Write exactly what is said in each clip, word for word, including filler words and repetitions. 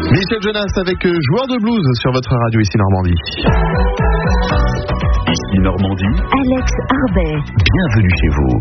Michel Jonas avec euh, Joueur de blues sur votre radio ici Normandie. Ici Normandie. Alex Arbet. Bienvenue chez vous.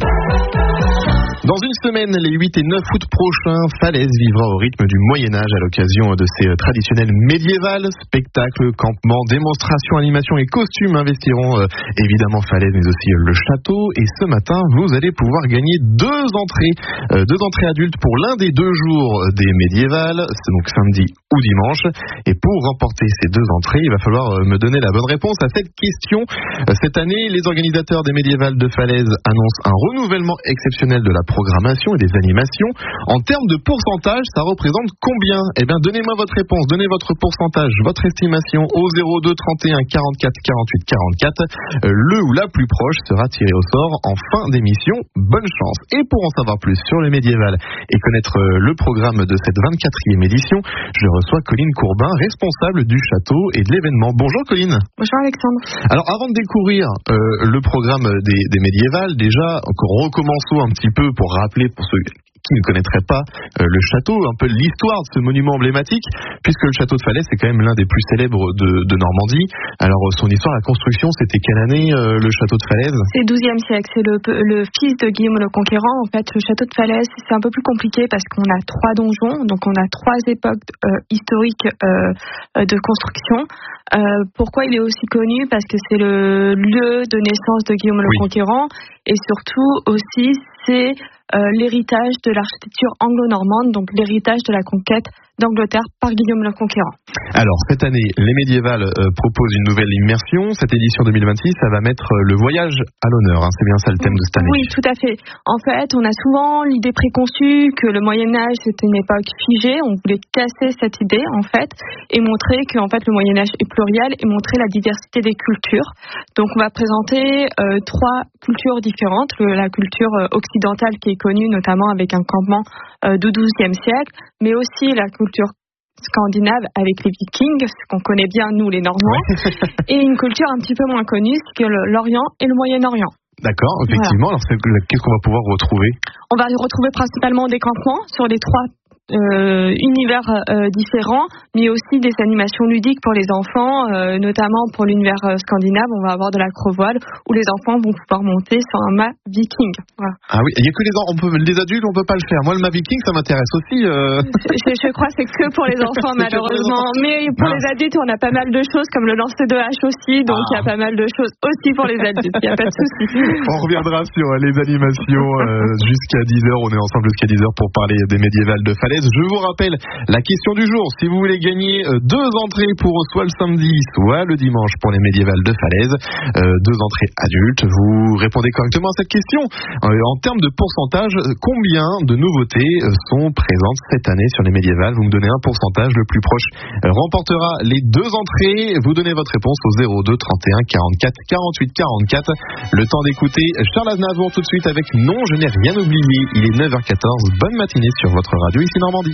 Dans une semaine, les huit et neuf août prochains, Falaise vivra au rythme du Moyen-Âge à l'occasion de ses traditionnels médiévals. Spectacles, campements, démonstrations, animations et costumes investiront euh, évidemment Falaise, mais aussi euh, le château. Et ce matin, vous allez pouvoir gagner deux entrées, euh, deux entrées adultes pour l'un des deux jours des médiévals, c'est donc samedi ou dimanche. Et pour remporter ces deux entrées, il va falloir euh, me donner la bonne réponse à cette question. Euh, cette année, les organisateurs des médiévals de Falaise annoncent un renouvellement exceptionnel de la programmation et des animations. En termes de pourcentage, ça représente combien? Eh bien, donnez-moi votre réponse, donnez votre pourcentage, votre estimation au zéro deux trente et un quarante-quatre quarante-huit quarante-quatre. Euh, le ou la plus proche sera tiré au sort en fin d'émission. Bonne chance. Et pour en savoir plus sur le médiéval et connaître euh, le programme de cette vingt-quatrième édition, je reçois Colline Courbin, responsable du château et de l'événement. Bonjour Colline. Bonjour Alexandre. Alors, avant de découvrir euh, le programme des, des médiévals, déjà, recommençons un petit peu pour rappeler, pour ceux qui ne connaîtraient pas euh, le château, un peu l'histoire de ce monument emblématique, puisque le château de Falaise, c'est quand même l'un des plus célèbres de, de Normandie. Alors, son histoire, la construction, c'était quelle année, euh, le château de Falaise? C'est le douzième siècle, c'est le, le fils de Guillaume le Conquérant. En fait, le château de Falaise, c'est un peu plus compliqué parce qu'on a trois donjons, donc on a trois époques euh, historiques euh, de construction. Euh, pourquoi il est aussi connu? Parce que c'est le lieu de naissance de Guillaume le oui. Conquérant, et surtout aussi, c'est Euh, l'héritage de l'architecture anglo-normande, donc l'héritage de la conquête d'Angleterre par Guillaume le Conquérant. Alors, cette année, les médiévals euh, proposent une nouvelle immersion. Cette édition deux mille vingt-six, ça va mettre euh, le voyage à l'honneur. Hein. C'est bien ça le thème de cette année. Oui, tout à fait. En fait, on a souvent l'idée préconçue que le Moyen-Âge, c'était une époque figée. On voulait casser cette idée, en fait, et montrer que en fait, le Moyen-Âge est pluriel et montrer la diversité des cultures. Donc, on va présenter euh, trois cultures différentes. Le, la culture euh, occidentale qui est connue notamment avec un campement euh, du douzième siècle, mais aussi la culture scandinave avec les Vikings, ce qu'on connaît bien nous les Normands, et une culture un petit peu moins connue, c'est que le, l'Orient et le Moyen-Orient. D'accord, effectivement. Voilà. Alors, qu'est-ce qu'on va pouvoir retrouver? On va retrouver principalement des campements sur les trois Euh, univers euh, différents, mais aussi des animations ludiques pour les enfants, euh, notamment pour l'univers euh, scandinave. On va avoir de l'acrovoile où les enfants vont pouvoir monter sur un mât viking. Voilà. Ah oui, il y a que les enfants, on peut, les adultes, on peut pas le faire. Moi, le mât viking, ça m'intéresse aussi. Euh... Je, je crois que c'est que pour les enfants, malheureusement. Pour les enfants. Mais pour ah. les adultes, on a pas mal de choses, comme le lancer de hache aussi. Donc il ah. y a pas mal de choses aussi pour les adultes. Il n'y a pas de souci. On reviendra sur les animations euh, jusqu'à dix heures. On est ensemble jusqu'à dix heures pour parler des médiévals de Falaise. Je vous rappelle la question du jour. Si vous voulez gagner deux entrées pour soit le samedi, soit le dimanche pour les médiévals de Falaise, euh, deux entrées adultes, vous répondez correctement à cette question. Euh, en termes de pourcentage, combien de nouveautés sont présentes cette année sur les médiévals? Vous me donnez un pourcentage, le plus proche euh, remportera les deux entrées. Vous donnez votre réponse au zéro deux trente et un quarante-quatre quarante-huit quarante-quatre. Le temps d'écouter Charles Aznavour tout de suite avec Non, je n'ai rien oublié. Il est neuf heures quatorze. Bonne matinée sur votre radio ici Normandie.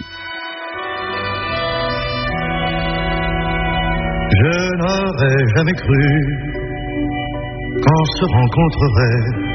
Je n'aurais jamais cru qu'on se rencontrerait